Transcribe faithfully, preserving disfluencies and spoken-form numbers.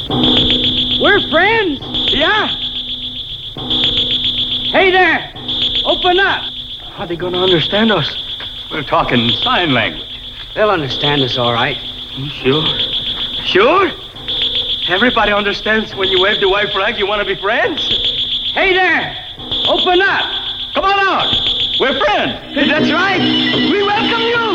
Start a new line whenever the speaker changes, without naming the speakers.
We're friends?
Yeah.
Hey there! Open up!
How are they going to understand us? We're talking sign language.
They'll understand us all right.
You sure? Sure? Everybody understands when you wave the white flag, you want to be friends?
Hey there! Open up!
Come on out! We're friends!
That's right! We welcome you!